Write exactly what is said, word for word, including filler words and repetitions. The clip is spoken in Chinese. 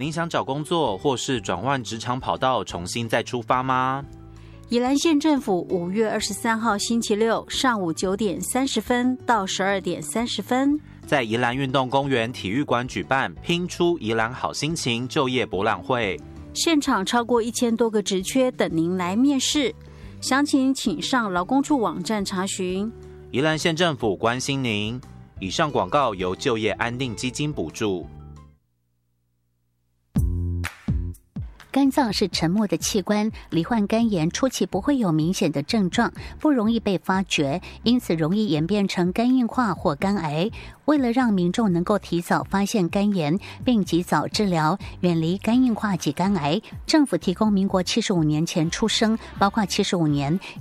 您想找工作或是转换职场跑道，重新再出发吗？ 宜兰县政府五月二十三号星期六上午九点三十分到十二点三十分， 在宜兰运动公园体育馆举办拼出宜兰好心情就业博览会， 现场超过一千多个职缺等您来面试，详情请上劳工处网站查询。 宜兰县政府关心您。以上广告由就业安定基金补助。 肝脏是沉默的器官，罹患肝炎初期不会有明显的症状，不容易被发觉，因此容易演变成肝硬化或肝癌。为了让民众能够提早发现肝炎并及早治疗，远离肝硬化及肝癌，政府提供民国七十五年前出生，包括七十五年